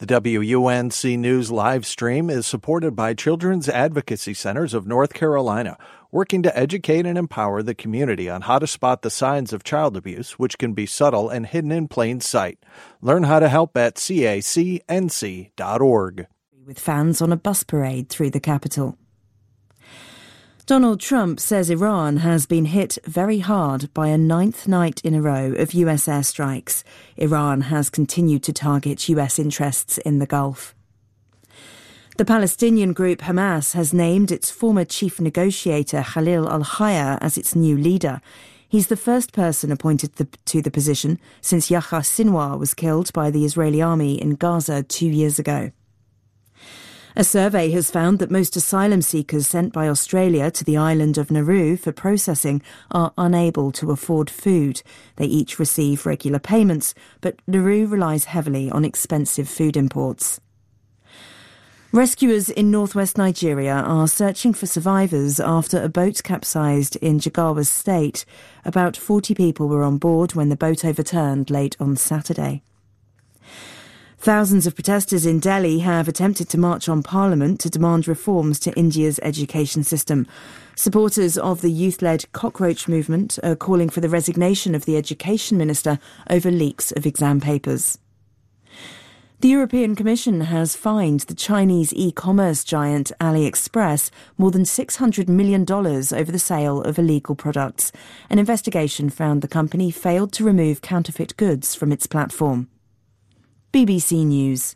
The WUNC News live stream is supported by Children's Advocacy Centers of North Carolina, working to educate and empower the community on how to spot the signs of child abuse, which can be subtle and hidden in plain sight. Learn how to help at cacnc.org. With fans on a bus parade through the capital. Donald Trump says Iran has been hit very hard by a 9th night in a row of US airstrikes. Iran has continued to target US interests in the Gulf. The Palestinian group Hamas has named its former chief negotiator Khalil al-Hayya as its new leader. He's the first person appointed to the position since Yahya Sinwar was killed by the Israeli army in Gaza 2 years ago. A survey has found that most asylum seekers sent by Australia to the island of Nauru for processing are unable to afford food. They each receive regular payments, but Nauru relies heavily on expensive food imports. Rescuers in northwest Nigeria are searching for survivors after a boat capsized in Jigawa State. About 40 people were on board when the boat overturned late on Saturday. Thousands of protesters in Delhi have attempted to march on Parliament to demand reforms to India's education system. Supporters of the youth-led cockroach movement are calling for the resignation of the education minister over leaks of exam papers. The European Commission has fined the Chinese e-commerce giant AliExpress more than $600 million over the sale of illegal products. An investigation found the company failed to remove counterfeit goods from its platform. BBC News.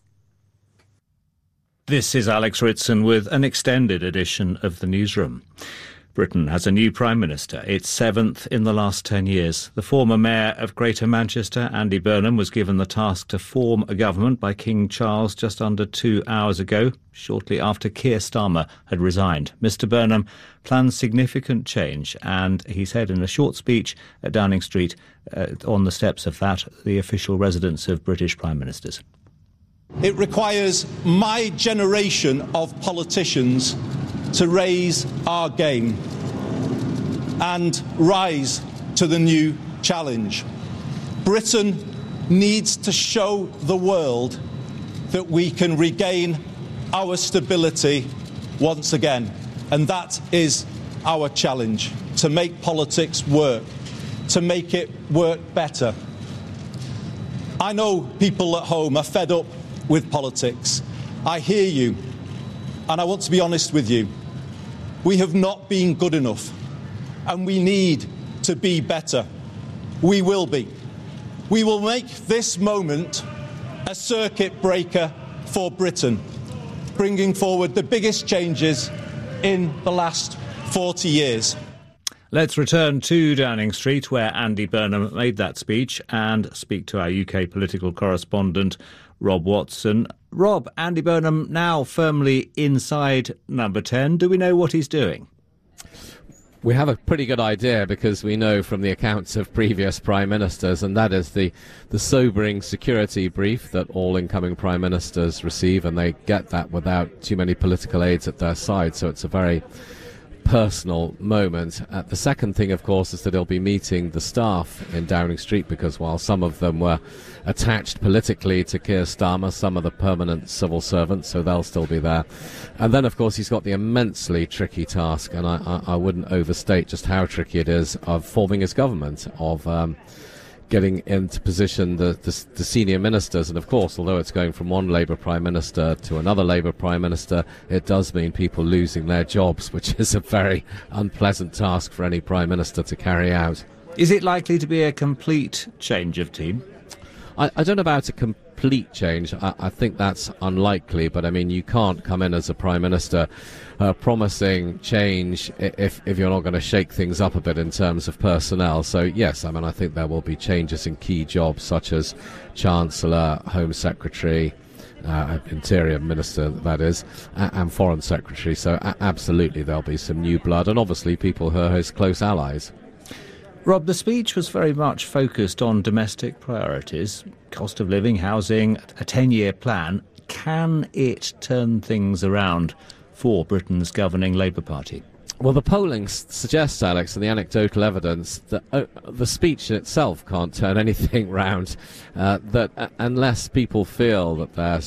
This is Alex Ritson with an extended edition of the newsroom. Britain has a new Prime Minister, its 7th in the last 10 years. The former Mayor of Greater Manchester, Andy Burnham, was given the task to form a government by King Charles just under 2 hours ago, shortly after Keir Starmer had resigned. Mr Burnham plans significant change, and he said in a short speech at Downing Street on the steps of that, the official residence of British Prime Ministers. It requires my generation of politicians to raise our game and rise to the new challenge. Britain needs to show the world that we can regain our stability once again. And that is our challenge, to make politics work, to make it work better. I know people at home are fed up with politics. I hear you, and I want to be honest with you. We have not been good enough, and we need to be better. We will be. We will make this moment a circuit breaker for Britain, bringing forward the biggest changes in the last 40 years. Let's return to Downing Street, where Andy Burnham made that speech, and speak to our UK political correspondent, Rob Watson. Rob, Andy Burnham now firmly inside Number 10. Do we know what he's doing? We have a pretty good idea because we know from the accounts of previous prime ministers, and that is the sobering security brief that all incoming prime ministers receive, and they get that without too many political aides at their side, so it's a very personal moment. The second thing, of course, is that he'll be meeting the staff in Downing Street, because while some of them were attached politically to Keir Starmer, some are the permanent civil servants, so they'll still be there. And then, of course, he's got the immensely tricky task, and I wouldn't overstate just how tricky it is, of forming his government, of getting into position the senior ministers. And of course, although it's going from one Labour Prime Minister to another Labour Prime Minister, it does mean people losing their jobs, which is a very unpleasant task for any Prime Minister to carry out. Is it likely to be a complete change of team? I don't know about a complete change. I think that's unlikely, but I mean, you can't come in as a Prime Minister promising change if you're not going to shake things up a bit in terms of personnel. So yes, I mean, I think there will be changes in key jobs such as Chancellor, Home Secretary, Interior Minister, that is, and Foreign Secretary. So absolutely there'll be some new blood, and obviously people who are his close allies. Rob, the speech was very much focused on domestic priorities, cost of living, housing, a 10-year plan. Can it turn things around for Britain's governing Labour Party? Well, the polling suggests, Alex, and the anecdotal evidence, that the speech itself can't turn anything round, that unless people feel that their